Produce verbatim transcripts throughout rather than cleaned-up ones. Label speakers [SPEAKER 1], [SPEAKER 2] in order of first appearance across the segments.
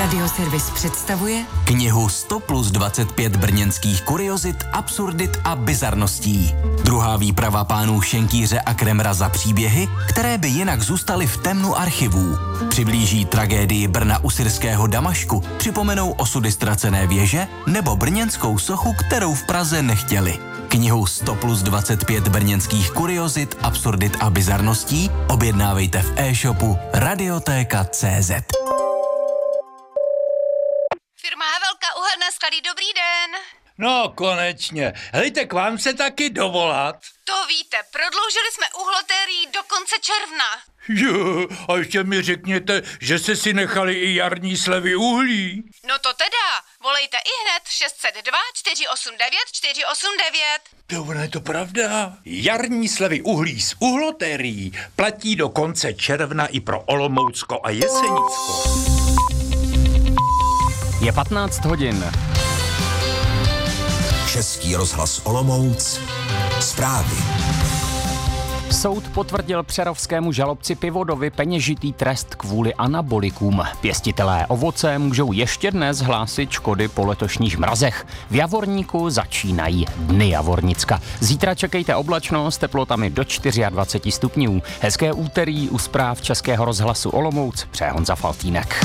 [SPEAKER 1] Radioservis představuje
[SPEAKER 2] knihu sto plus dvacet pět brněnských kuriozit, absurdit a bizarností. Druhá výprava pánů Šenkýře a Kremra za příběhy, které by jinak zůstaly v temnu archivů. Přiblíží tragédii Brna u syrského Damašku, připomenou osudy ztracené věže nebo brněnskou sochu, kterou v Praze nechtěli. Knihu sto plus dvacet pět brněnských kuriozit, absurdit a bizarností objednávejte v e-shopu radiotéka tečka cé zet.
[SPEAKER 3] Firma Havelka Uhelné sklady, dobrý den.
[SPEAKER 4] No, konečně. Hejte, k vám se taky dovolat.
[SPEAKER 3] To víte, prodloužili jsme uhlotérii do konce června.
[SPEAKER 4] Jo, a ještě mi řekněte, že jste si nechali i jarní slevy uhlí.
[SPEAKER 3] No to teda, volejte i hned šest set dva čtyři osm devět čtyři osm devět.
[SPEAKER 4] To ono je to pravda. Jarní slevy uhlí z uhlotérií platí do konce června i pro Olomoucko a Jesenicko.
[SPEAKER 5] Je patnáct hodin.
[SPEAKER 6] Český rozhlas Olomouc. Zprávy.
[SPEAKER 5] Soud potvrdil přerovskému žalobci Pivodovi peněžitý trest kvůli anabolikům. Pěstitelé ovoce můžou ještě dnes hlásit škody po letošních mrazech. V Javorníku začínají Dny Javornicka. Zítra čekejte oblačno s teplotami do dvacet čtyři stupňů. Hezké úterý u zpráv Českého rozhlasu Olomouc přeje Honza Faltýnek.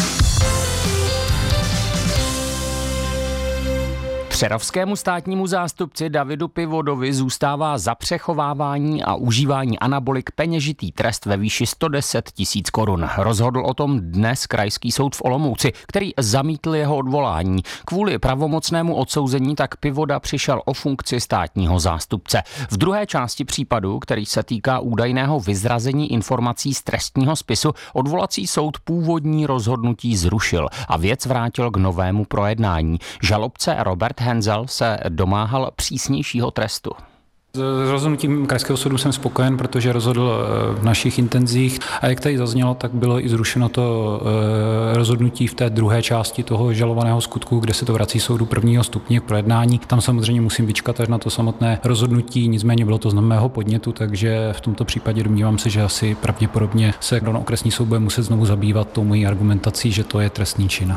[SPEAKER 5] Přerovskému státnímu zástupci Davidu Pivodovi zůstává za přechovávání a užívání anabolik peněžitý trest ve výši sto deset tisíc korun. Rozhodl o tom dnes Krajský soud v Olomouci, který zamítl jeho odvolání. Kvůli pravomocnému odsouzení tak Pivoda přišel o funkci státního zástupce. V druhé části případu, který se týká údajného vyzrazení informací z trestního spisu, odvolací soud původní rozhodnutí zrušil a věc vrátil k novému projednání. Žalobce Robert Henzel se domáhal přísnějšího trestu.
[SPEAKER 7] S rozhodnutím Krajského soudu jsem spokojen, protože rozhodl v našich intenzích a jak tady zaznělo, tak bylo i zrušeno to rozhodnutí v té druhé části toho žalovaného skutku, kde se to vrací soudu prvního stupně k projednání. Tam samozřejmě musím vyčkat až na to samotné rozhodnutí, nicméně bylo to z mého podnětu, takže v tomto případě domnívám se, že asi pravděpodobně se kdo na okresní soud bude muset znovu zabývat tou mojí argumentací, že to je trestný čin.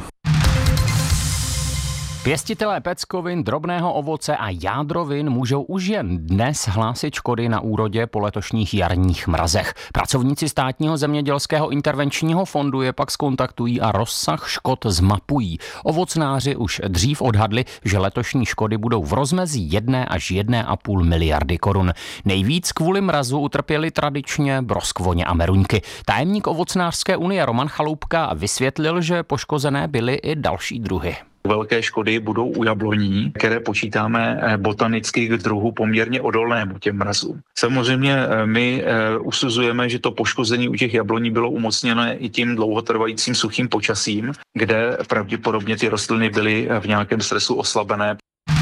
[SPEAKER 5] Pěstitelé peckovin, drobného ovoce a jádrovin můžou už jen dnes hlásit škody na úrodě po letošních jarních mrazech. Pracovníci státního zemědělského intervenčního fondu je pak zkontaktují a rozsah škod zmapují. Ovocnáři už dřív odhadli, že letošní škody budou v rozmezí jedné až jedné a půl miliardy korun. Nejvíc kvůli mrazu utrpěli tradičně broskvoně a meruňky. Tajemník ovocnářské unie Roman Chaloupka vysvětlil, že poškozené byly i další druhy.
[SPEAKER 8] Velké škody budou u jabloní, které počítáme botanicky k druhu poměrně odolnému těm mrazům. Samozřejmě my usuzujeme, že to poškození u těch jabloní bylo umocněno i tím dlouhotrvajícím suchým počasím, kde pravděpodobně ty rostliny byly v nějakém stresu oslabené.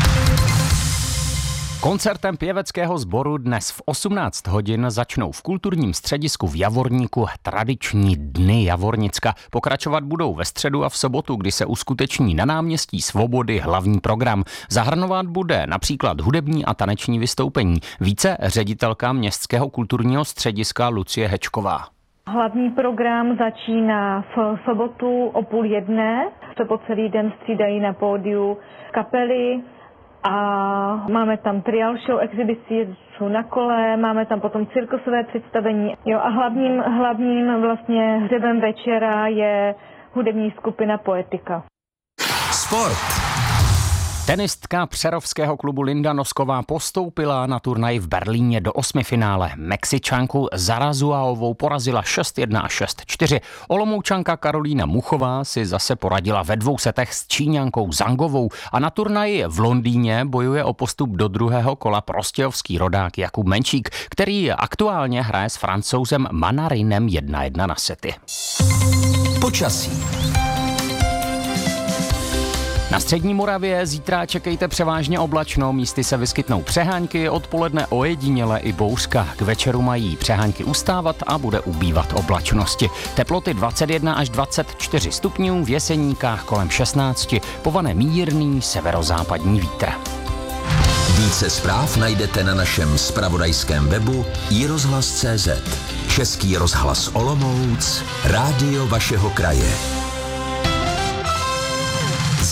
[SPEAKER 5] Koncertem pěveckého sboru dnes v osmnáct hodin začnou v kulturním středisku v Javorníku tradiční Dny Javornicka. Pokračovat budou ve středu a v sobotu, kdy se uskuteční na náměstí Svobody hlavní program. Zahrnovat bude například hudební a taneční vystoupení. Více ředitelka Městského kulturního střediska Lucie Hečková.
[SPEAKER 9] Hlavní program začíná v sobotu o půl jedné. Se po celý den střídají na pódiu kapely. A máme tam trial show, exibici, jsou na kole, máme tam potom cirkusové představení. Jo, a hlavním, hlavním vlastně hřebem večera je hudební skupina Poetika.
[SPEAKER 6] Sport.
[SPEAKER 5] Tenistka přerovského klubu Linda Nosková postoupila na turnaj v Berlíně do osmifinále. Mexičanku Zarazuaovou porazila šest jedna a šest čtyři. Olomoučanka Karolína Muchová si zase poradila ve dvou setech s Číňankou Zangovou a na turnaji v Londýně bojuje o postup do druhého kola prostějovský rodák Jakub Menčík, který aktuálně hraje s Francouzem Manarinem jedna jedna na sety.
[SPEAKER 6] Počasí.
[SPEAKER 5] Na střední Moravě zítra čekejte převážně oblačno, místy se vyskytnou přehánky, odpoledne ojediněle i bouřka. K večeru mají přehánky ustávat a bude ubývat oblačnosti. Teploty dvacet jedna až dvacet čtyři stupňů, v Jeseníkách kolem šestnáct, povane mírný severozápadní vítr.
[SPEAKER 6] Více zpráv najdete na našem zpravodajském webu i rozhlas tečka cé zet. Český rozhlas Olomouc, rádio vašeho kraje.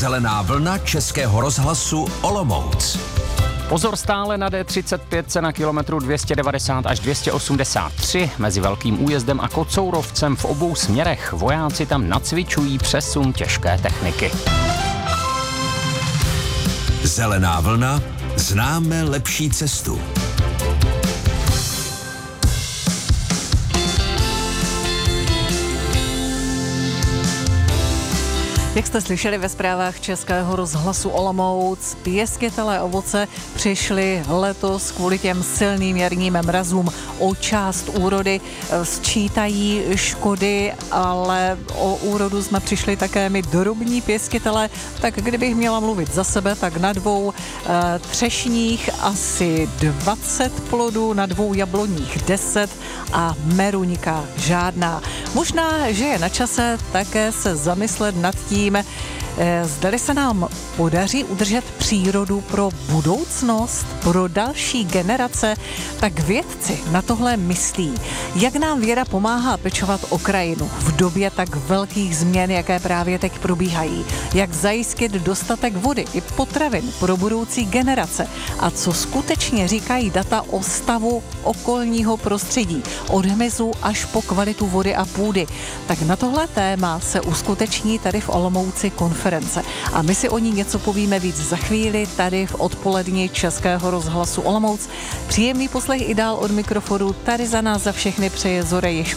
[SPEAKER 6] Zelená vlna Českého rozhlasu Olomouc.
[SPEAKER 5] Pozor stále na D třicet pět na kilometru dvě stě devadesát až dvě stě osmdesát tři mezi Velkým Újezdem a Kocourovcem v obou směrech. Vojáci tam nacvičují přesun těžké techniky.
[SPEAKER 6] Zelená vlna, známe lepší cestu.
[SPEAKER 1] Jak jste slyšeli ve zprávách Českého rozhlasu Olomouc, pěstitelé ovoce přišli letos kvůli těm silným jarním mrazům o část úrody, sčítají škody, ale o úrodu jsme přišli také my drobní pěstitelé, tak kdybych měla mluvit za sebe, tak na dvou e, třešních asi dvacet plodů, na dvou jabloních deset a meruňka žádná. Možná, že je na čase také se zamyslet nad tím, zdali se nám podaří udržet přírodu pro budoucnost, pro další generace, tak vědci na tohle myslí. Jak nám věda pomáhá pečovat o krajinu v době tak velkých změn, jaké právě teď probíhají? Jak zajistit dostatek vody i potravin pro budoucí generace? A co skutečně říkají data o stavu okolního prostředí, od hmyzu až po kvalitu vody a půdy? Tak na tohle téma se uskuteční tady v Olomouci konference. A my si o ní něco povíme víc za chvíli tady v odpoledni Českého rozhlasu Olomouc. Příjemný poslech i dál od mikrofonu. Tady za nás za všechny přeje Zora Ježková.